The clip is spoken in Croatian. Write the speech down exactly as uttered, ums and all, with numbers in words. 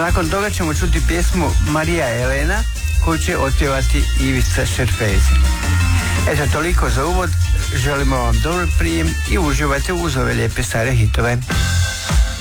nakon toga ćemo čuti pjesmu Marija Elena koju će otpjevati Ivica Šerfezi. Eto, toliko za uvod. Želimo vam dobar prijem i uživajte uz ove lijepe stare hitove.